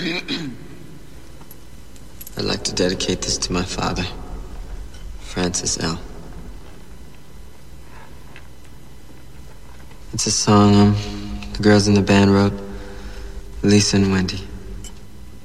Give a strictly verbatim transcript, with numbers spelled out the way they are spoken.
I'd like to dedicate this to my father, Francis L. It's a song um, the girls in the band wrote, Lisa and Wendy.